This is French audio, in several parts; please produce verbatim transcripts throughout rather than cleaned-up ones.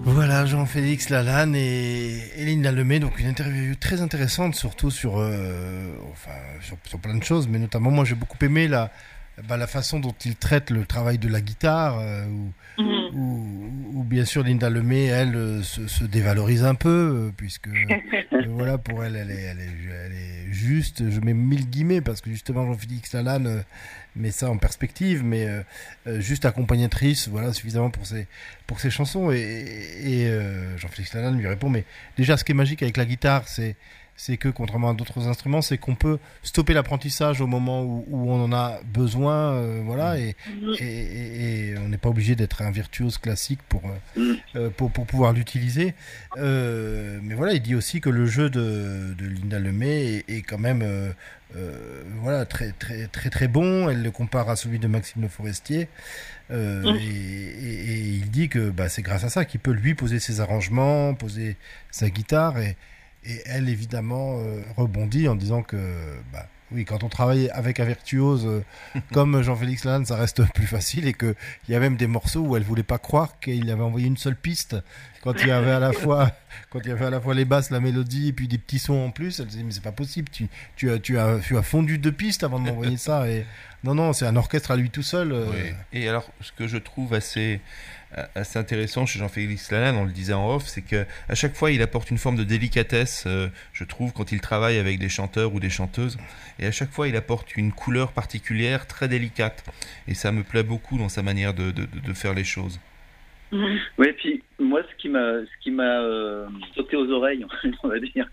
Voilà, Jean-Félix Lalanne et, et Linda Lemay, donc une interview très intéressante, surtout sur, euh, enfin, sur, sur plein de choses, mais notamment moi j'ai beaucoup aimé la, bah, la façon dont il traite le travail de la guitare, euh, où, Mhm. où, où bien sûr Linda Lemay, elle, euh, se, se dévalorise un peu, euh, puisque euh, voilà, pour elle, elle est, elle, est, elle est juste, je mets mille guillemets, parce que justement Jean-Félix Lalanne euh, met ça en perspective, mais euh, euh, juste accompagnatrice, voilà, suffisamment pour ses, pour ses chansons. Et, et euh, Jean-Félix Lalanne lui répond, mais déjà ce qui est magique avec la guitare, c'est c'est que contrairement à d'autres instruments, c'est qu'on peut stopper l'apprentissage au moment où, où on en a besoin, euh, voilà, et, Mhm. et, et, et on n'est pas obligé d'être un virtuose classique pour, Mhm. euh, pour, pour pouvoir l'utiliser. Euh, mais voilà, il dit aussi que le jeu de, de Linda Lemay est, est quand même euh, euh, voilà, très, très, très, très bon. Elle le compare à celui de Maxime Le Forestier. Euh, et, Mhm. et- et il dit que bah, c'est grâce à ça qu'il peut lui poser ses arrangements, poser sa guitare. Et, et elle, évidemment, euh, rebondit en disant que bah, oui, quand on travaille avec un virtuose euh, comme Jean-Félix Lalanne, ça reste plus facile et qu'il y a même des morceaux où elle voulait pas croire qu'il avait envoyé une seule piste. Quand il y avait à la fois, quand il y avait à la fois les basses, la mélodie et puis des petits sons en plus, elle disait mais c'est pas possible, tu, tu, as, tu, as, tu as fondu deux pistes avant de m'envoyer ça. Et non, non, c'est un orchestre à lui tout seul. euh. Oui. Et alors, ce que je trouve assez, assez intéressant chez Jean-Félix Lalanne, on le disait en off, c'est que à chaque fois, il apporte une forme de délicatesse, euh, je trouve, quand il travaille avec des chanteurs ou des chanteuses. Et à chaque fois, il apporte une couleur particulière, très délicate. Et ça me plaît beaucoup dans sa manière de, de, de faire les choses. Mhm. Ouais, puis moi, ce qui m'a, ce qui m'a euh, sauté aux oreilles, on va dire,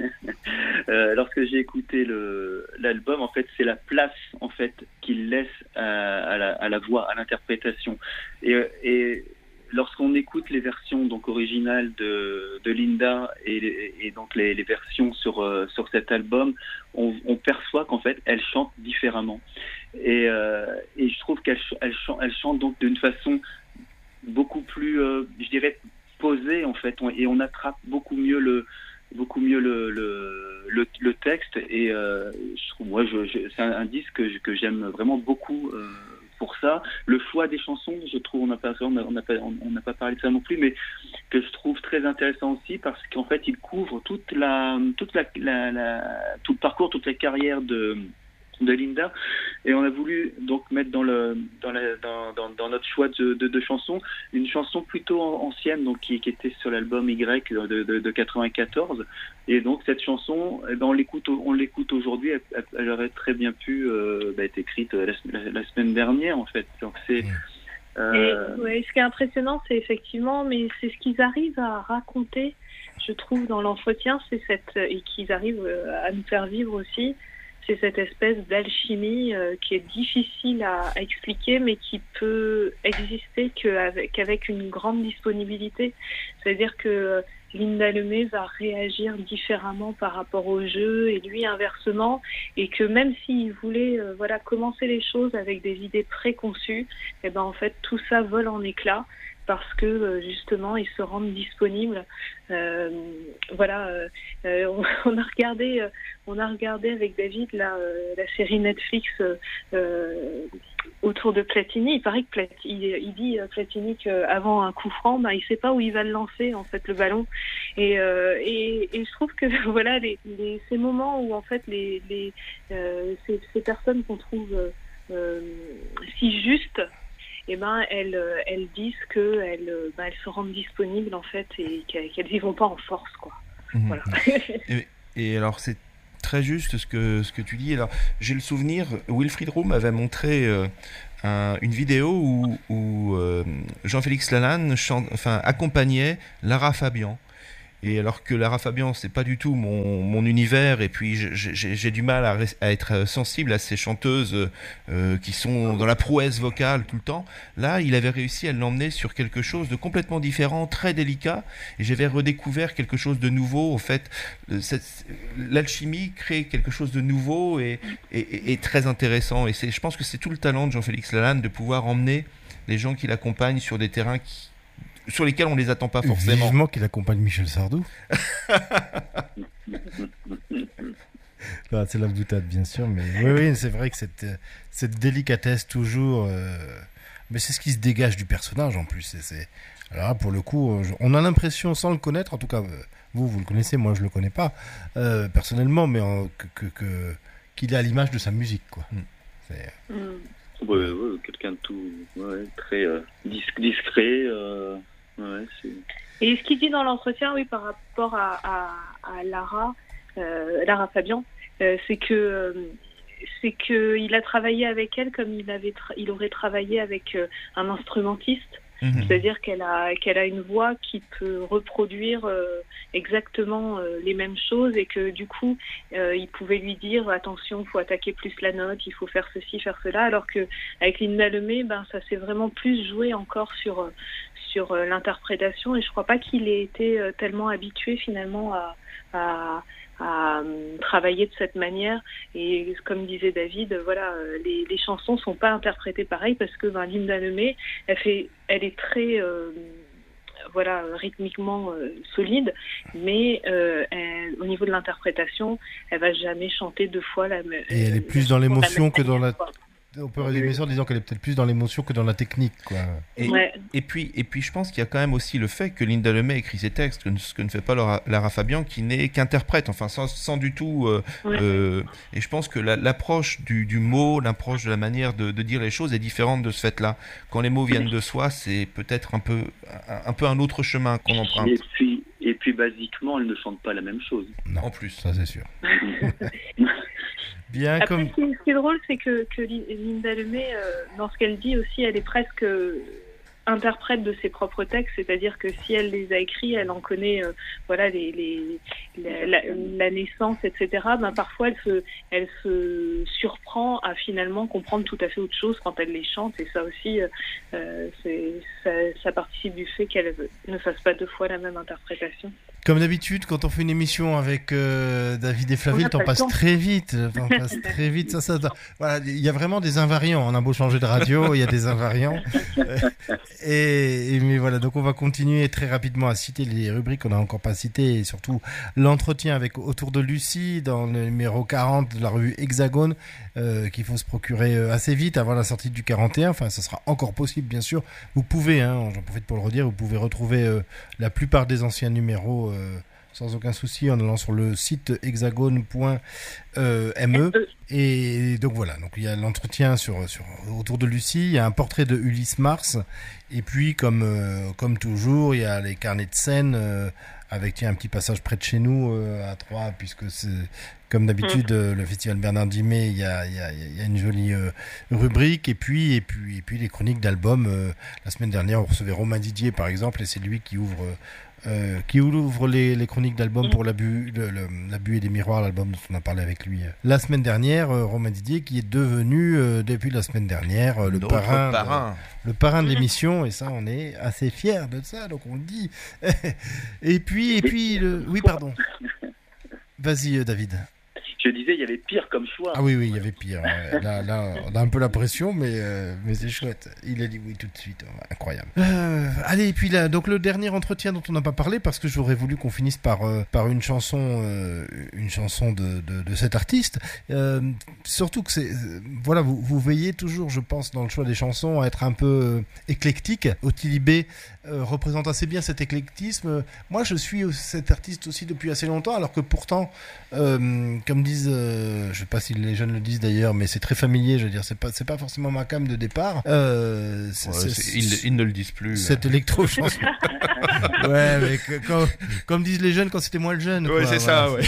euh, lorsque j'ai écouté le l'album, en fait, c'est la place en fait qu'il laisse à, à, la, à la voix, à l'interprétation. Et, et lorsqu'on écoute les versions donc originales de, de Linda et, et donc les, les versions sur euh, sur cet album, on, on perçoit qu'en fait, elle chante différemment. Et, euh, et je trouve qu'elle elle chante, elle chante donc d'une façon beaucoup plus, euh, je dirais, posé en fait, on, et on attrape beaucoup mieux le, beaucoup mieux le, le, le, le texte. Et euh, je trouve, ouais, je, je, c'est un, un disque que, que j'aime vraiment beaucoup euh, pour ça. Le choix des chansons, je trouve, on n'a pas, on n'a pas, on n'a pas parlé de ça non plus, mais que je trouve très intéressant aussi parce qu'en fait, il couvre toute la, toute la, la, la tout le parcours, toute la carrière de de Linda, et on a voulu donc mettre dans le dans, la, dans, dans, dans notre choix de, de, de chansons une chanson plutôt ancienne, donc qui, qui était sur l'album Y de, de, de quatre-vingt-quatorze, et donc cette chanson, eh ben, on l'écoute on l'écoute aujourd'hui, elle, elle aurait très bien pu euh, bah, être écrite la, la, la semaine dernière en fait, donc c'est euh... et, ouais, ce qui est impressionnant, c'est effectivement, mais c'est ce qu'ils arrivent à raconter, je trouve, dans l'entretien, c'est cette, et qu'ils arrivent à nous faire vivre aussi, c'est cette espèce d'alchimie euh, qui est difficile à, à expliquer, mais qui peut exister qu'avec, qu'avec une grande disponibilité. C'est-à-dire que Linda Lemay va réagir différemment par rapport au jeu, et lui inversement, et que même s'il voulait euh, voilà, commencer les choses avec des idées préconçues, et ben en fait tout ça vole en éclats, parce que justement ils se rendent disponibles. Euh, voilà, euh, on, on a regardé, on a regardé avec David la, la série Netflix euh, autour de Platini. Il paraît que Platini, il, il dit Platini qu'avant un coup franc, ben, il sait pas où il va le lancer en fait le ballon. Et, euh, et, et je trouve que voilà les, les, ces moments où en fait les, les euh, ces, ces personnes qu'on trouve euh, si justes, eh ben, elles, elles disent qu'elles ben, elles se rendent disponibles en fait et qu'elles n'y vont pas en force, quoi. Mmh. Voilà. et, et alors c'est très juste ce que, ce que tu dis. Alors, j'ai le souvenir, Wilfried Roux m'avait montré euh, un, une vidéo où, où euh, Jean-Félix Lalanne chante, enfin, accompagnait Lara Fabian. Et alors que Lara Fabian, c'est pas du tout mon, mon univers, et puis j'ai, j'ai du mal à, à être sensible à ces chanteuses euh, qui sont dans la prouesse vocale tout le temps. Là, il avait réussi à l'emmener sur quelque chose de complètement différent, très délicat, et j'avais redécouvert quelque chose de nouveau. En fait, cette, l'alchimie crée quelque chose de nouveau et, et, et, et très intéressant. Et c'est, je pense que c'est tout le talent de Jean-Félix Lalanne de pouvoir emmener les gens qui l'accompagnent sur des terrains qui sur lesquels on les attend pas forcément. Vivement qu'il accompagne Michel Sardou. Non, c'est la boutade, bien sûr, mais oui, oui, c'est vrai que cette, cette délicatesse toujours, euh... mais c'est ce qui se dégage du personnage en plus. C'est, c'est... Alors là, pour le coup, on a l'impression, sans le connaître, en tout cas, vous, vous le connaissez, moi je le connais pas euh, personnellement, mais en, que, que, que, qu'il est à l'image de sa musique, quoi. Mm. C'est... Mm. Ouais, ouais, quelqu'un de tout, ouais, très euh, discret. Euh, ouais, c'est... Et ce qu'il dit dans l'entretien, oui, par rapport à, à, à Lara, euh, Lara Fabian, euh, c'est que euh, c'est que il a travaillé avec elle comme il avait, tra- il aurait travaillé avec euh, un instrumentiste. Mmh. C'est-à-dire qu'elle a, qu'elle a une voix qui peut reproduire euh, exactement euh, les mêmes choses et que du coup, euh, il pouvait lui dire attention, il faut attaquer plus la note, il faut faire ceci, faire cela, alors qu'avec Linda Lemay, ben, ça s'est vraiment plus joué encore sur, euh, sur euh, l'interprétation et je ne crois pas qu'il ait été euh, tellement habitué finalement à... à à travailler de cette manière et comme disait David, voilà, les, les chansons sont pas interprétées pareil parce que ben, Linda Lemay, elle fait, elle est très euh, voilà rythmiquement euh, solide, mais euh, elle, au niveau de l'interprétation, elle va jamais chanter deux fois la même. Et elle est plus dans l'émotion que dans la. On peut résumer ça en disant qu'elle est peut-être plus dans l'émotion que dans la technique, quoi. Et, ouais. et, puis, et puis, je pense qu'il y a quand même aussi le fait que Linda Lemay écrit ses textes, que, ce que ne fait pas Lara, Lara Fabian, qui n'est qu'interprète, enfin, sans, sans du tout... Euh, ouais. euh, et je pense que la, l'approche du, du mot, l'approche de la manière de, de dire les choses est différente de ce fait-là. Quand les mots viennent de soi, c'est peut-être un peu un, un peu un autre chemin qu'on emprunte. Et puis, et puis, basiquement, elle ne chante pas la même chose. Non, en plus, ça c'est sûr. Bien. Après, Comme... ce qui est drôle, c'est que, que Linda Lemay, euh, dans ce qu'elle dit aussi, elle est presque interprète de ses propres textes, c'est-à-dire que si elle les a écrits, elle en connaît euh, voilà, les, les, la, la, la naissance, et cetera. Ben, parfois, elle se, elle se surprend à finalement comprendre tout à fait autre chose quand elle les chante, et ça aussi, euh, c'est, ça, ça participe du fait qu'elle ne fasse pas deux fois la même interprétation. Comme d'habitude, quand on fait une émission avec euh, David et Flavie, le temps passe très vite. Le temps passe très vite. Ça, ça, ça. Voilà, il y a vraiment des invariants. On a beau changer de radio, il y a des invariants. Et, et mais voilà, donc on va continuer très rapidement à citer les rubriques qu'on n'a encore pas citées, et surtout l'entretien avec Autour de Lucie dans le numéro quarante de la revue Hexagone, euh, qu'il faut se procurer assez vite avant la sortie du quarante et un. Enfin, ça sera encore possible, bien sûr. Vous pouvez, hein, j'en profite pour le redire, vous pouvez retrouver euh, la plupart des anciens numéros Euh, sans aucun souci en allant sur le site hexagone point m e et donc voilà, donc il y a l'entretien sur, sur Autour de Lucie, il y a un portrait de Ulysse Mars et puis comme, euh, comme toujours il y a les carnets de scène euh, avec tiens, un petit passage près de chez nous euh, à Troyes, puisque c'est comme d'habitude euh, le festival Bernard Dimet, il y a, il y a, il y a une jolie euh, rubrique et puis, et, puis, et puis les chroniques d'albums. Euh, la semaine dernière on recevait Romain Didier par exemple et c'est lui qui ouvre euh, Euh, qui ouvre les, les chroniques d'albums pour l'abus, le, le, l'abus et des miroirs, l'album dont on a parlé avec lui euh, la semaine dernière, euh, Romain Didier qui est devenu euh, depuis la semaine dernière euh, le, parrain parrain. De, le parrain de l'émission, et ça on est assez fiers de ça, donc on le dit. et puis et puis le... oui pardon vas-y euh, David. Je disais, il y avait pire comme choix. Ah oui, oui, il y avait pire. Là, là, on a un peu la pression, mais, euh, mais c'est chouette. Il a dit oui tout de suite. Incroyable. Euh, allez, et puis là, donc le dernier entretien dont on n'a pas parlé, parce que j'aurais voulu qu'on finisse par, euh, par une chanson, euh, une chanson de, de, de cet artiste. Euh, surtout que c'est, euh, voilà, vous, vous veillez toujours, je pense, dans le choix des chansons, à être un peu euh, éclectique. Ottilie B euh, représente assez bien cet éclectisme. Moi, je suis cet artiste aussi depuis assez longtemps, alors que pourtant, euh, comme disent, euh, je sais pas si les jeunes le disent d'ailleurs, mais c'est très familier, je veux dire, c'est pas, c'est pas forcément ma cam de départ. Euh, c'est, ouais, c'est, ils, ils ne le disent plus. Cette électro-chanson. Ouais, mais que, quand, comme disent les jeunes quand c'était moi le jeune. Ouais, quoi, c'est voilà, ça, ouais.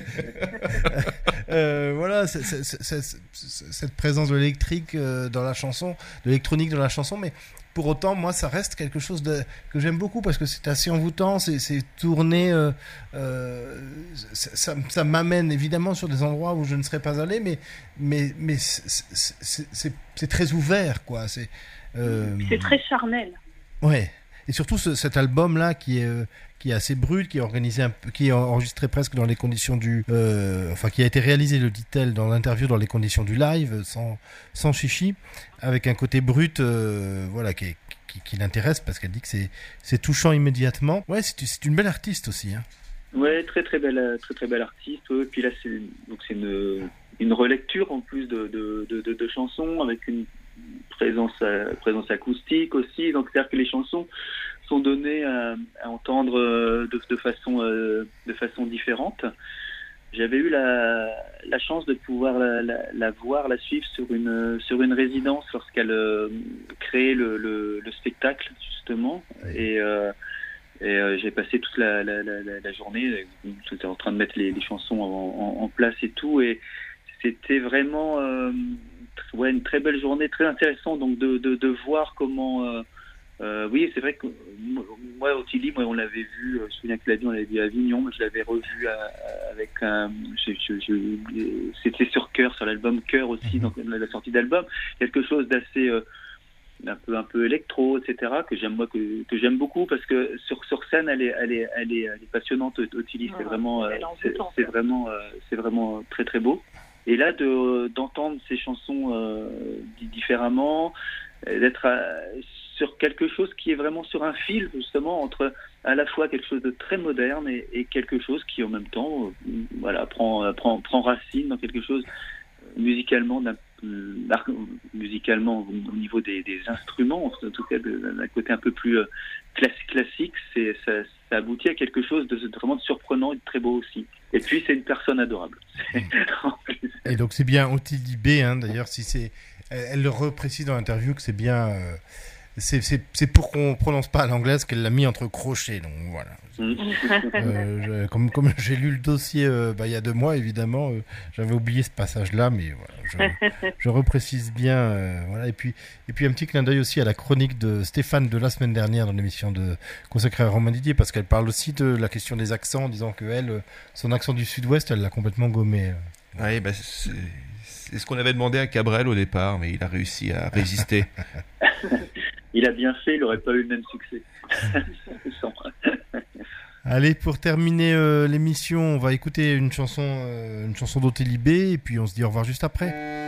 euh, voilà, c'est, c'est, c'est, c'est, c'est, cette présence de l'électrique euh, dans la chanson, de l'électronique dans la chanson, mais pour autant, moi, ça reste quelque chose de, que j'aime beaucoup parce que c'est assez envoûtant, c'est, c'est tourné, euh, euh, ça, ça, ça m'amène évidemment sur des endroits où je ne serais pas allé, mais, mais, mais c'est, c'est, c'est, c'est très ouvert, quoi. C'est, euh... c'est très charnel. Ouais. Et surtout ce, cet album-là qui est, euh, qui est assez brut, qui est organisé un peu, qui est enregistré presque dans les conditions du, euh, enfin qui a été réalisé, le dit-elle dans l'interview, dans les conditions du live, sans, sans chichi, avec un côté brut, euh, voilà, qui, est, qui, qui l'intéresse parce qu'elle dit que c'est, c'est touchant immédiatement. Ouais, c'est, c'est une belle artiste aussi. Hein. Ouais, très très belle, très très belle artiste. Ouais. Puis là, c'est donc c'est une, une relecture en plus de de, de, de, de chansons avec une présence, euh, présence acoustique aussi. Donc c'est-à-dire que les chansons sont données à, à entendre de, de façon euh, de façon différente. J'avais eu la, la chance de pouvoir la, la, la voir, la suivre sur une sur une résidence lorsqu'elle euh, créait le, le, le spectacle justement, et, euh, et euh, j'ai passé toute la, la, la, la journée, j'étais en train de mettre les, les chansons en, en, en place et tout, et c'était vraiment euh, ouais, une très belle journée, très intéressant donc de, de, de voir comment euh, Euh, oui, c'est vrai que moi, Ottilie, moi, on l'avait vu, je me souviens que la vie, on l'avait vu à Avignon, mais je l'avais revu à, à, avec un, je, je, je, c'était sur Cœur, sur l'album Cœur aussi, donc la sortie d'album, quelque chose d'assez, euh, un peu, un peu électro, et cetera, que j'aime moi, que, que j'aime beaucoup, parce que sur, sur scène, elle est, elle est, elle est, elle est passionnante, Ottilie, c'est vraiment, euh, c'est, c'est vraiment, euh, c'est vraiment très, très beau. Et là, de, d'entendre ces chansons euh, différemment, d'être à, sur quelque chose qui est vraiment sur un fil justement entre à la fois quelque chose de très moderne et, et quelque chose qui en même temps euh, voilà prend prend prend racine dans quelque chose musicalement d'un, euh, musicalement au niveau des, des instruments, en tout cas d'un côté un peu plus euh, classique classique, c'est ça, ça aboutit à quelque chose de, de vraiment de surprenant et de très beau aussi. Et puis c'est une personne adorable. Et donc c'est bien Ottilie B, hein, d'ailleurs si c'est elle le reprécise dans l'interview que c'est bien euh, c'est, c'est, c'est pour qu'on ne prononce pas à l'anglaise qu'elle l'a mis entre crochets, donc voilà. euh, je, comme, comme j'ai lu le dossier euh, bah, il y a deux mois, évidemment, euh, j'avais oublié ce passage-là, mais voilà, je, je reprécise bien. Euh, voilà. et, puis, et puis un petit clin d'œil aussi à la chronique de Stéphane de la semaine dernière dans l'émission de, consacrée à Romain Didier, parce qu'elle parle aussi de la question des accents, en disant que elle, son accent du sud-ouest, elle l'a complètement gommé. Oui, bah, c'est, c'est ce qu'on avait demandé à Cabrel au départ, mais il a réussi à résister. Il a bien fait, il n'aurait pas eu le même succès. Allez, pour terminer euh, l'émission, on va écouter une chanson, euh, une chanson d'Ottilie B, et puis on se dit au revoir juste après.